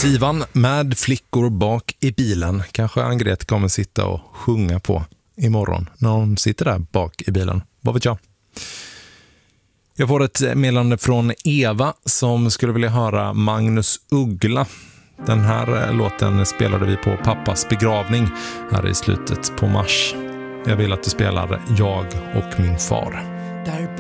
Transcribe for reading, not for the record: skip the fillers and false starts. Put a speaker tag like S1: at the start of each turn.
S1: Sivan med flickor bak i bilen. Kanske Ann-Gret kommer sitta och sjunga på imorgon när hon sitter där bak i bilen. Vad vet jag? Jag får ett meddelande från Eva som skulle vilja höra Magnus Uggla. Den här låten spelade vi på pappas begravning här i slutet på mars. Jag vill att du spelar Jag och min far.
S2: Där